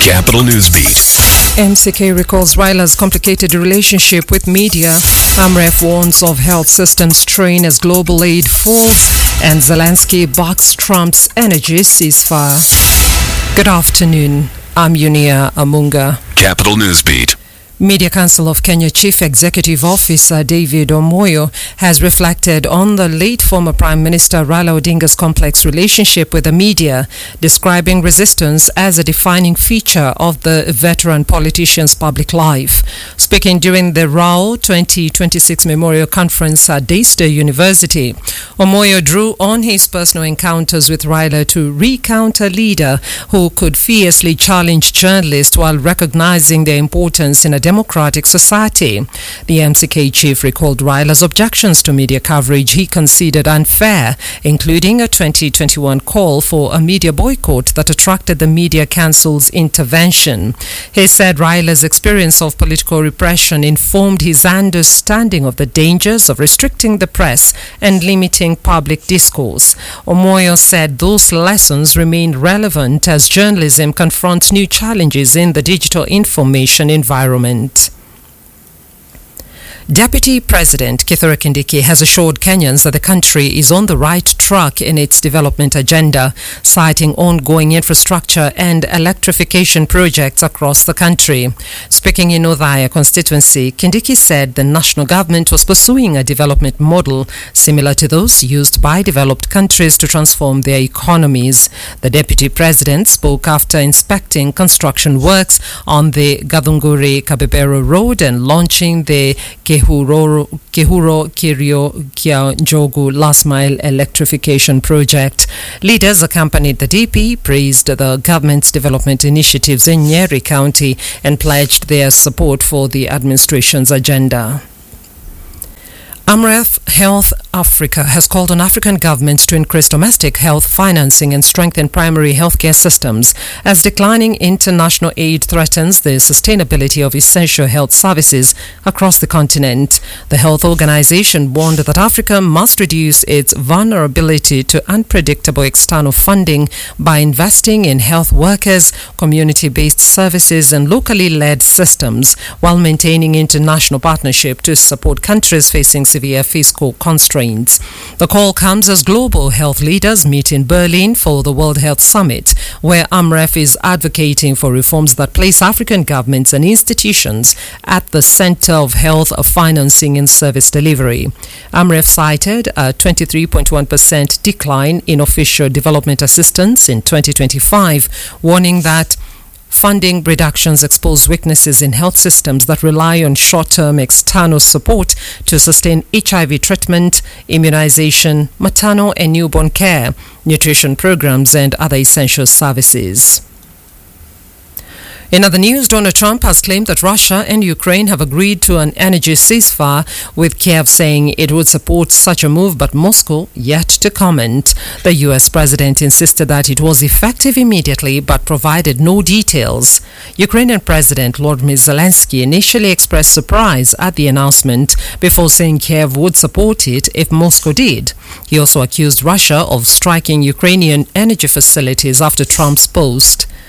Capital Newsbeat. MCK recalls Raila's complicated relationship with media. AMREF warns of health system strain as global aid falls, and Zelensky backs Trump's energy ceasefire. Good afternoon. I'm Unia Amunga. Capital Newsbeat. Media Council of Kenya Chief Executive Officer David Omoyo has reflected on the late former Prime Minister Raila Odinga's complex relationship with the media, describing resistance as a defining feature of the veteran politician's public life. Speaking during the Rao 2026 Memorial Conference at Daystar University, Omoyo drew on his personal encounters with Raila to recount a leader who could fiercely challenge journalists while recognizing their importance in a democratic society. The MCK chief recalled Raila's objections to media coverage he considered unfair, including a 2021 call for a media boycott that attracted the Media Council's intervention. He said Raila's experience of political repression informed his understanding of the dangers of restricting the press and limiting public discourse. Omoyo said those lessons remain relevant as journalism confronts new challenges in the digital information environment. Deputy President Kithure Kindiki has assured Kenyans that the country is on the right track in its development agenda, citing ongoing infrastructure and electrification projects across the country. Speaking in Othaya constituency, Kindiki said the national government was pursuing a development model similar to those used by developed countries to transform their economies. The Deputy President spoke after inspecting construction works on the Gathunguri-Kabebero Road and launching the Kehuro Kirio Njogu Last Mile Electrification Project. Leaders accompanied the DP, praised the government's development initiatives in Nyeri County and pledged their support for the administration's agenda. AMREF Health Africa has called on African governments to increase domestic health financing and strengthen primary healthcare systems as declining international aid threatens the sustainability of essential health services across the continent. The health organization warned that Africa must reduce its vulnerability to unpredictable external funding by investing in health workers, community-based services and locally led systems while maintaining international partnership to support countries facing severe fiscal constraints. The call comes as global health leaders meet in Berlin for the World Health Summit, where AMREF is advocating for reforms that place African governments and institutions at the center of health financing and service delivery. AMREF cited a 23.1% decline in official development assistance in 2025, warning that funding reductions expose weaknesses in health systems that rely on short-term external support to sustain HIV treatment, immunization, maternal and newborn care, nutrition programs, and other essential services. In other news, Donald Trump has claimed that Russia and Ukraine have agreed to an energy ceasefire, with Kiev saying it would support such a move, but Moscow yet to comment. The U.S. president insisted that it was effective immediately, but provided no details. Ukrainian President Volodymyr Zelensky initially expressed surprise at the announcement before saying Kiev would support it if Moscow did. He also accused Russia of striking Ukrainian energy facilities after Trump's post.